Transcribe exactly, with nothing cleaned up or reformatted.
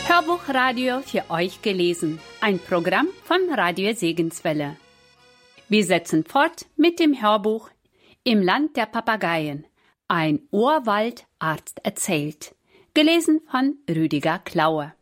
Hörbuchradio für euch gelesen, ein Programm von Radio Segenswelle. Wir setzen fort mit dem Hörbuch Im Land der Papageien, ein Urwaldarzt erzählt, gelesen von Rüdiger Klaue.